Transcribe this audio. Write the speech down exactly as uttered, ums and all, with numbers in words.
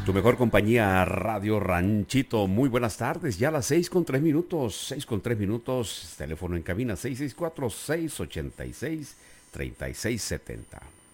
Tu mejor compañía, Radio Ranchito. Muy buenas tardes, ya a las seis con tres minutos, seis con tres minutos, teléfono en cabina seis seis cuatro, seis ocho seis, tres seis siete cero.